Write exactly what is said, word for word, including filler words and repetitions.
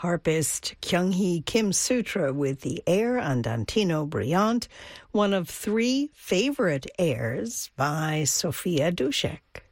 harpist Kyung-hee Kim Sutra with the air Andantino Brillante, one of three favorite airs by Sophia Duszek.